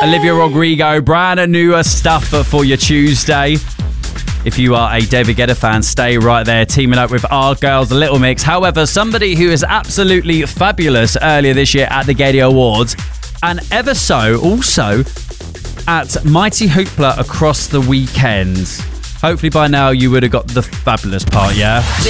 Olivia Rodrigo, brand new stuff for your Tuesday. If you are a David Guetta fan, stay right there, teaming up with our girls, The Little Mix. However, somebody who is absolutely fabulous earlier this year at the Gaydee Awards, and ever so also at Mighty Hoopla across the weekend. Hopefully by now you would have got the fabulous part, yeah?